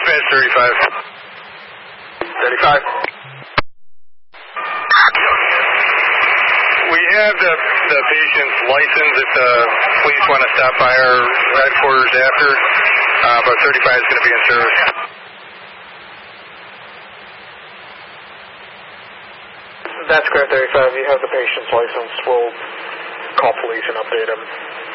Dispatch 35. 35. We have the patient's license if the police want to stop by our headquarters after, but 35 is going to be in service. That's correct, 35. You have the patient's license. We'll call police and update them.